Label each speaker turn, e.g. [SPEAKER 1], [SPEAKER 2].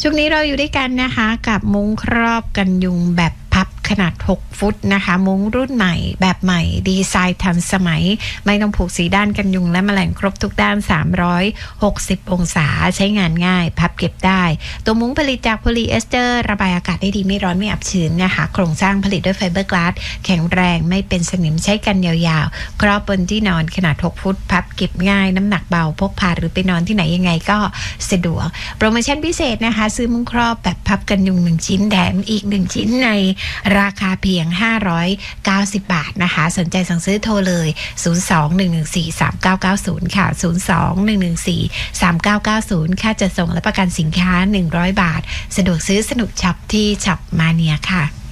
[SPEAKER 1] ช่วงนี้เราอยู่ด้วยกันนะคะกับมุ้งครอบกันยุงแบบพับขนาด6ฟุตนะคะมุ้งรุ่นใหม่แบบใหม่ดีไซน์ทันสมัยไม่ต้องผูกสีด้านกันยุงและแมลงครบทุกด้าน360องศาใช้งานง่ายพับเก็บได้ตัวมุ้งผลิตจากโพลีเอสเตอร์ระบายอากาศได้ดีไม่ร้อนไม่อับชื้นนะคะโครงสร้างผลิตด้วยไฟเบอร์กลาสแข็งแรงไม่เป็นสนิมใช้กันยาวๆครอบบนที่นอนขนาด6ฟุตพับเก็บง่ายน้ำหนักเบาพกพาหรือไปนอนที่ไหนยังไงก็สะดวกโปรโมชั่นพิเศษนะคะซื้อมุ้งครอบแบบพับกันยุง1ชิ้นแถมอีก1ชิ้นในราคาเพียง590 บาทนะคะสนใจสั่งซื้อโทรเลย02-114-3990ค่ะ02-114-3990ค่าจัดส่งและประกันสินค้า100 บาทสะดวกซื้อสนุกช็อปที่ช็อปมาเนียค่ะ